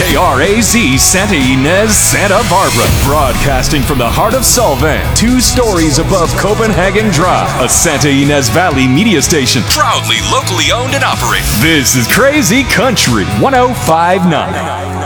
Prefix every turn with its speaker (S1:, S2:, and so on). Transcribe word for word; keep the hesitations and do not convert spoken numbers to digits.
S1: K R A Z Santa Ynez, Santa Barbara. Broadcasting from the heart of Solvang, two stories above Copenhagen Drive. A Santa Ynez Valley media station, proudly locally owned and operated. This is Crazy Country one oh five point nine.